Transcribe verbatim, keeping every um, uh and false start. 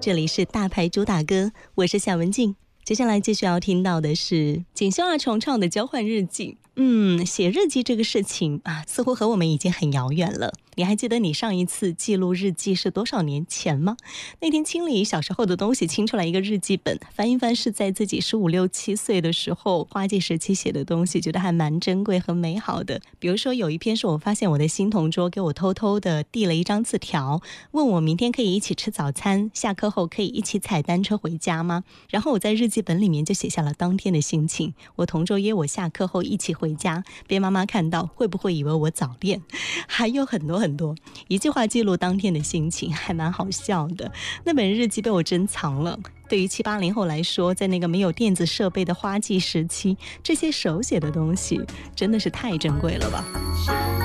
这里是大牌主打歌，我是夏文静。接下来继续要听到的是锦绣二重唱的交换日记。嗯，写日记这个事情啊，似乎和我们已经很遥远了。你还记得你上一次记录日记是多少年前吗？那天清理小时候的东西，清出来一个日记本，翻一翻是在自己十五六七岁的时候花季时期写的东西，觉得还蛮珍贵和美好的。比如说有一篇是我发现我的新同桌给我偷偷的递了一张字条，问我明天可以一起吃早餐，下课后可以一起踩单车回家吗？然后我在日记本里面就写下了当天的心情。我同桌约我下课后一起回家，被妈妈看到会不会以为我早恋？还有很多很多，一句话记录当天的心情，还蛮好笑的。那本日记被我珍藏了。对于七八零后来说，在那个没有电子设备的花季时期，这些手写的东西真的是太珍贵了吧。